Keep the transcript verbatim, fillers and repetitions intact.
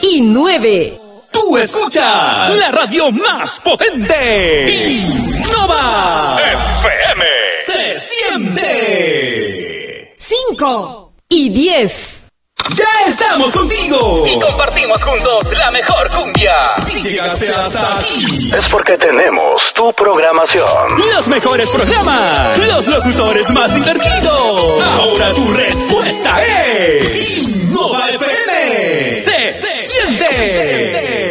y nueve. Tú escuchas la radio más potente. Innova F M. Se siente. cinco y diez. ¡Ya estamos contigo! Y compartimos juntos la mejor cumbia. Si llegaste hasta aquí, es porque tenemos tu programación. Los mejores programas, los locutores más divertidos. Ahora tu respuesta es Innova F M. Se siente.